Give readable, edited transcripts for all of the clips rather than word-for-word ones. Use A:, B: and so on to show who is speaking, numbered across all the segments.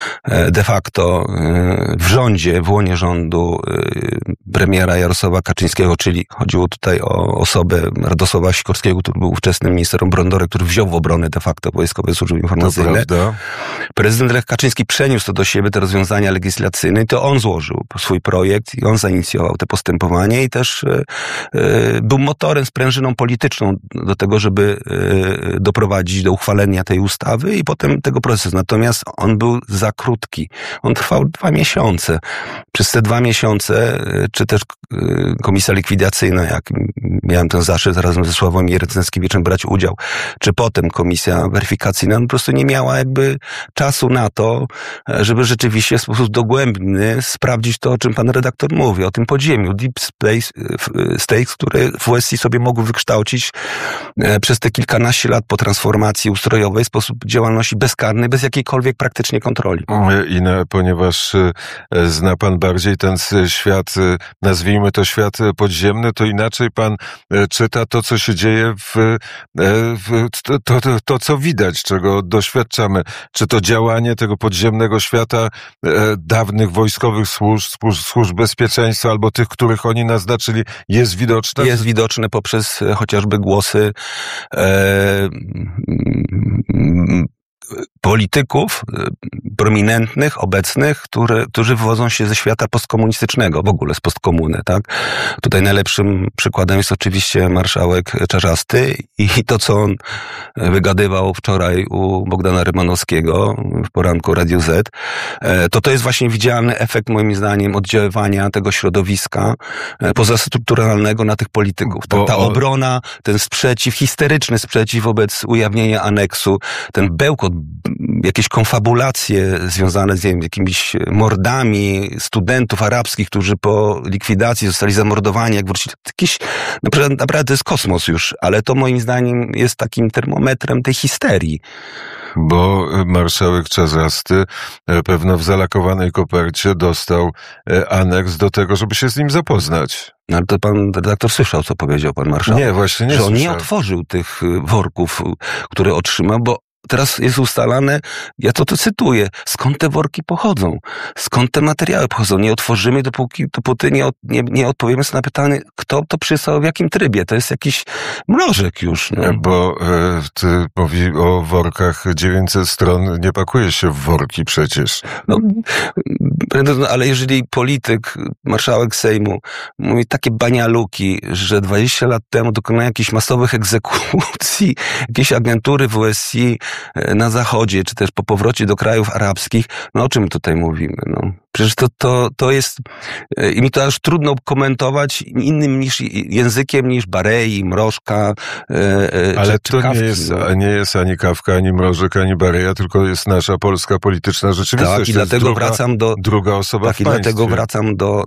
A: de facto w rządzie, w łonie rządu premiera Jarosława Kaczyńskiego, czyli chodziło tutaj o osobę Radosława Sikorskiego, który był ówczesnym ministrem obrony, który wziął w obronę de facto wojskowe służby informacyjne. Prezydent Lech Kaczyński przeniósł to do siebie, te rozwiązania legislacyjne, i to on złożył swój projekt i on zainicjował te postępowanie i też był motorem, sprężyną polityczną do tego, żeby doprowadzić do uchwalenia tej ustawy i potem tego procesu. Natomiast on był za krótki. On trwał 2 miesiące. Przez te 2 miesiące, czy też komisja likwidacyjna, jak miałem ten zaszczyt razem ze Sławomirem Cęckiewiczem brać udział, czy potem komisja weryfikacyjna, po prostu nie miała jakby czasu na to, żeby rzeczywiście w sposób dogłębny sprawdzić to, o czym pan redaktor mówi, o tym podziemiu, deep stakes, które w USI sobie mogły wykształcić przez te kilkanaście lat po transformacji ustrojowej w sposób działalności bezkarnej, bez jakiejkolwiek praktycznie kontroli.
B: Ponieważ zna pan bardziej ten świat, nazwijmy to świat podziemny, to inaczej pan czyta to, co się dzieje to, co widać, czego doświadczamy. Czy to działanie tego podziemnego świata dawnych wojskowych służb bezpieczeństwa albo tych, których oni naznaczyli, jest widoczne?
A: Jest widoczne poprzez chociażby głosy polityków prominentnych, obecnych, którzy wywodzą się ze świata postkomunistycznego, w ogóle z postkomuny, tak? Tutaj najlepszym przykładem jest oczywiście marszałek Czarzasty i to, co on wygadywał wczoraj u Bogdana Rymanowskiego w poranku Radio Z, to jest właśnie widzialny efekt, moim zdaniem, oddziaływania tego środowiska pozastrukturalnego na tych polityków. Ta obrona, ten sprzeciw, histeryczny sprzeciw wobec ujawnienia aneksu, ten bełkot, jakieś konfabulacje związane z jakimiś mordami studentów arabskich, którzy po likwidacji zostali zamordowani, jak wrócili. Naprawdę to jest kosmos już, ale to moim zdaniem jest takim termometrem tej histerii.
B: Bo marszałek Czarzasty pewno w zalakowanej kopercie dostał aneks do tego, żeby się z nim zapoznać.
A: No, ale to pan redaktor słyszał, co powiedział pan marszałek?
B: Nie, właśnie nie
A: że on
B: słyszałem.
A: Nie otworzył tych worków, które otrzymał, bo teraz jest ustalane, ja to cytuję, skąd te worki pochodzą, skąd te materiały pochodzą. Nie otworzymy, dopóty nie odpowiemy sobie na pytanie, kto to przysłał, w jakim trybie. To jest jakiś mrożek już. No.
B: Bo ty mówi o workach 900 stron, nie pakuje się w worki przecież.
A: No, ale jeżeli polityk, marszałek Sejmu mówi takie banialuki, że 20 lat temu dokonano jakichś masowych egzekucji, jakieś agentury WSI na Zachodzie, czy też po powrocie do krajów arabskich, no o czym tutaj mówimy? No, przecież to jest, i mi to aż trudno komentować innym językiem niż Barei, Mrożka,
B: ale
A: czy
B: to
A: Kawki,
B: nie jest ani Kawka, ani Mrożek, ani Bareja, tylko jest nasza polska polityczna rzeczywistość.
A: Tak, i dlatego wracam do
B: druga osoba w państwie.
A: I dlatego wracam do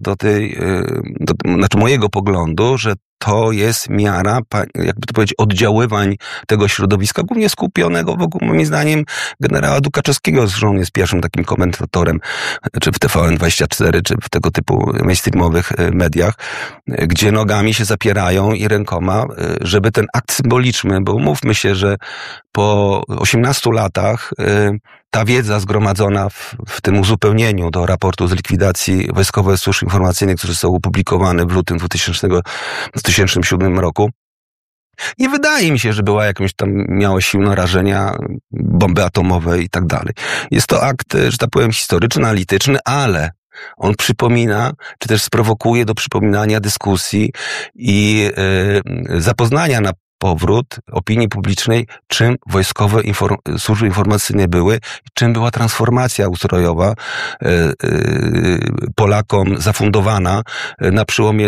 A: mojego poglądu, że to jest miara, jakby to powiedzieć, oddziaływań tego środowiska, głównie skupionego wokół, moim zdaniem, generała Dukaczewskiego, zresztą on jest pierwszym takim komentatorem, czy w TVN24, czy w tego typu mainstreamowych mediach, gdzie nogami się zapierają i rękoma, żeby ten akt symboliczny, bo umówmy się, że po 18 latach ta wiedza zgromadzona w tym uzupełnieniu do raportu z likwidacji Wojskowych Służb Informacyjnych, które są opublikowane w lutym 2007 roku, nie wydaje mi się, że była miała silne rażenia, bomby atomowe i tak dalej. Jest to akt, że tak powiem, historyczny, analityczny, ale on przypomina, czy też sprowokuje do przypominania dyskusji i zapoznania na powrót opinii publicznej, czym wojskowe służby informacyjne były i czym była transformacja ustrojowa Polakom zafundowana na przełomie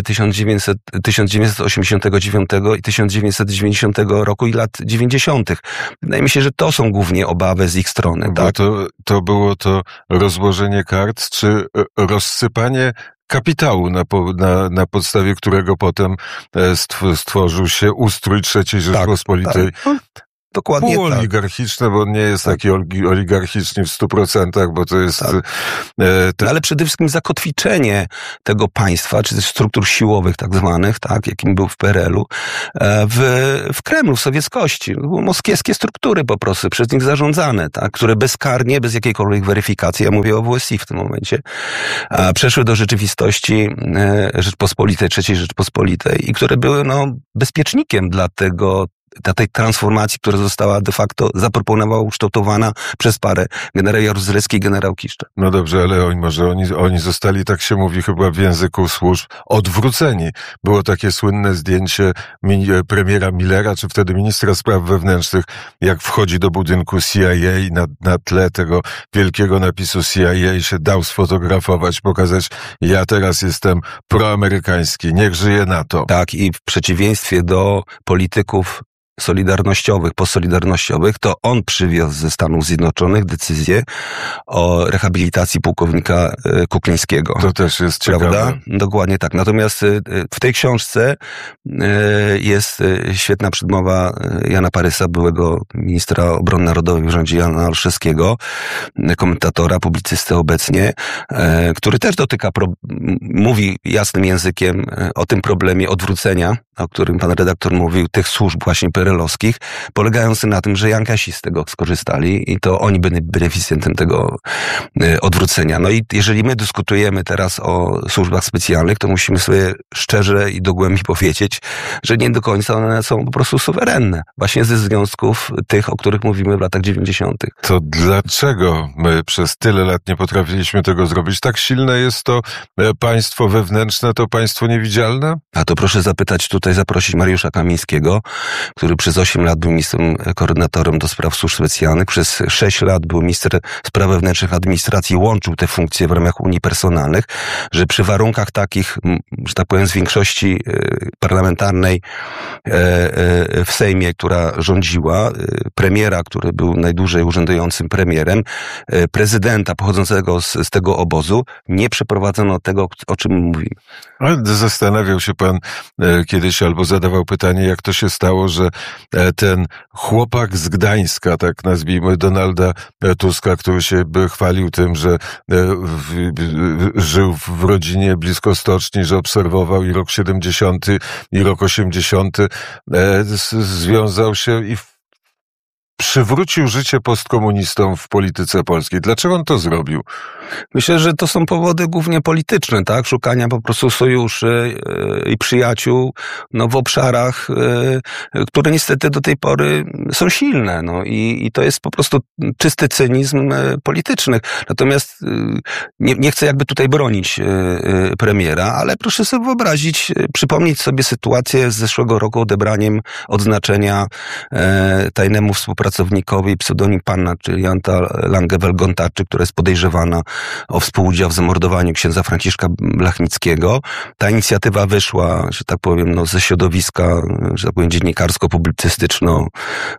A: 1989 i 1990 roku i lat 90. Wydaje mi się, że to są głównie obawy z ich strony.
B: Bo
A: tak?
B: to było to rozłożenie kart, czy rozsypanie kapitału, na podstawie którego potem stworzył się ustrój III Rzeczpospolitej.
A: Tak. dokładnie tak.
B: Półoligarchiczne, bo on nie jest taki oligarchiczny w 100%, bo to jest...
A: Ale przede wszystkim zakotwiczenie tego państwa, czy też struktur siłowych tak zwanych, tak, jakim był w PRL-u, w Kremlu, w sowieckości. Moskiewskie struktury po prostu, przez nich zarządzane, tak, które bezkarnie, bez jakiejkolwiek weryfikacji, ja mówię o WSI w tym momencie, przeszły do rzeczywistości Rzeczpospolitej, III Rzeczpospolitej i które były bezpiecznikiem dla tej transformacji, która została de facto zaproponowana, ukształtowana przez parę, generał Jaruzelski i generał Kiszczak.
B: No dobrze, ale oni zostali, tak się mówi chyba w języku służb, odwróceni. Było takie słynne zdjęcie premiera Millera, czy wtedy ministra spraw wewnętrznych, jak wchodzi do budynku CIA i na tle tego wielkiego napisu CIA się dał sfotografować, pokazać, ja teraz jestem proamerykański, niech żyje NATO.
A: Tak, i w przeciwieństwie do polityków solidarnościowych, postsolidarnościowych, to on przywiózł ze Stanów Zjednoczonych decyzję o rehabilitacji pułkownika Kuklińskiego.
B: To też jest ciekawe.
A: Prawda? Dokładnie tak. Natomiast w tej książce jest świetna przedmowa Jana Parysa, byłego ministra obrony narodowej w rządzie Jana Olszewskiego, komentatora, publicysty obecnie, który też mówi jasnym językiem o tym problemie odwrócenia, o którym pan redaktor mówił, tych służb właśnie PRL-owskich, polegający na tym, że Jankasi z tego skorzystali i to oni byli beneficjentem tego odwrócenia. No i jeżeli my dyskutujemy teraz o służbach specjalnych, to musimy sobie szczerze i dogłębnie powiedzieć, że nie do końca one są po prostu suwerenne. Właśnie ze związków tych, o których mówimy w latach 90.
B: To dlaczego my przez tyle lat nie potrafiliśmy tego zrobić? Tak silne jest to państwo wewnętrzne, to państwo niewidzialne?
A: A to proszę zaprosić Mariusza Kamińskiego, który przez 8 lat był ministrem koordynatorem do spraw służb specjalnych, przez 6 lat był minister spraw wewnętrznych administracji, łączył te funkcje w ramach Unii Personalnych, że przy warunkach takich, że tak powiem, z większości parlamentarnej w Sejmie, która rządziła, premiera, który był najdłużej urzędującym premierem, prezydenta pochodzącego z tego obozu, nie przeprowadzono tego, o czym mówimy.
B: Ale zastanawiał się pan kiedyś albo zadawał pytanie, jak to się stało, że ten chłopak z Gdańska, tak nazwijmy, Donalda Tuska, który się chwalił tym, że żył w rodzinie blisko stoczni, że obserwował i rok 70 i rok 80, związał się i przywrócił życie postkomunistom w polityce polskiej. Dlaczego on to zrobił?
A: Myślę, że to są powody głównie polityczne, tak? Szukania po prostu sojuszy i przyjaciół, w obszarach, które niestety do tej pory są silne, i to jest po prostu czysty cynizm polityczny. Natomiast nie chcę jakby tutaj bronić premiera, ale proszę sobie wyobrazić, przypomnieć sobie sytuację z zeszłego roku odebraniem odznaczenia tajnemu współpracownikowi pseudonim Panna, czyli Janta Lange-Welgontaczy, która jest podejrzewana o współudział w zamordowaniu księdza Franciszka Blachnickiego. Ta inicjatywa wyszła, że tak powiem, ze środowiska, że tak powiem, dziennikarsko-publicystyczno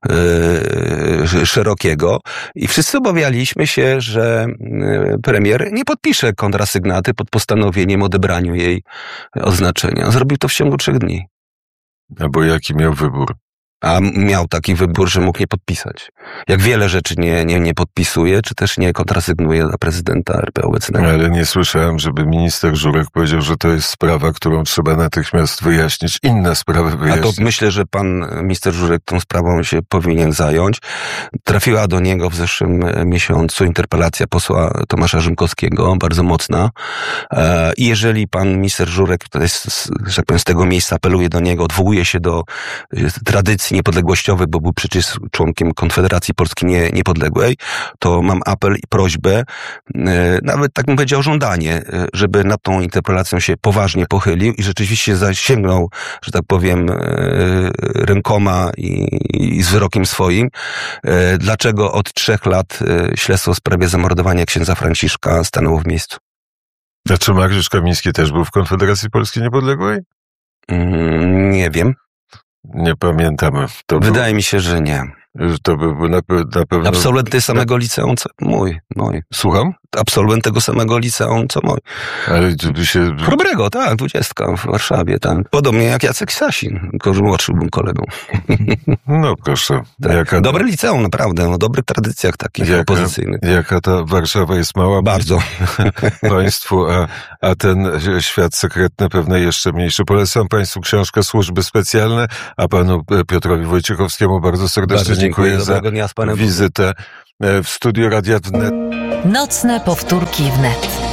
A: szerokiego i wszyscy obawialiśmy się, że premier nie podpisze kontrasygnaty pod postanowieniem odebraniu jej odznaczenia. Zrobił to w ciągu 3 dni.
B: A bo jaki miał wybór?
A: A miał taki wybór, że mógł nie podpisać. Jak wiele rzeczy nie podpisuje, czy też nie kontrasygnuje dla prezydenta RP obecnego.
B: Ale nie słyszałem, żeby minister Żurek powiedział, że to jest sprawa, którą trzeba natychmiast wyjaśnić. Inne sprawy wyjaśnić.
A: A to myślę, że pan minister Żurek tą sprawą się powinien zająć. Trafiła do niego w zeszłym miesiącu interpelacja posła Tomasza Rzymkowskiego, bardzo mocna. I jeżeli pan minister Żurek, że tak powiem, z tego miejsca apeluje do niego, odwołuje się do tradycji niepodległościowej, bo był przecież członkiem Konfederacji Polski Niepodległej, to mam apel i prośbę, nawet tak bym powiedział żądanie, żeby nad tą interpelacją się poważnie pochylił i rzeczywiście zasięgnął, że tak powiem, rękoma i z wyrokiem swoim. Dlaczego od 3 lat śledztwo w sprawie zamordowania księdza Franciszka stanęło w miejscu?
B: A czy Mariusz Kamiński też był w Konfederacji Polski Niepodległej?
A: Nie wiem.
B: Nie pamiętam.
A: Wydaje mi się, że nie.
B: To był na pewno...
A: Absolwenty samego liceum mój.
B: Słucham?
A: absolwent tego samego liceum, co mój.
B: Ale by się...
A: Chrobrego, tak, 20 w Warszawie, tak. Podobnie jak Jacek Sasin, tylko że młodszy był kolegą.
B: No proszę.
A: Tak. Dobre liceum, naprawdę, o dobrych tradycjach takich opozycyjnych.
B: Jaka ta Warszawa jest mała?
A: Bardzo.
B: Państwu, a ten świat sekretny pewnie jeszcze mniejszy. Polecam Państwu książkę Służby Specjalne, a panu Piotrowi Wojciechowskiemu bardzo serdecznie dziękuję za wizytę w studiu Radia Wnet.
C: Nocne powtórki wnet.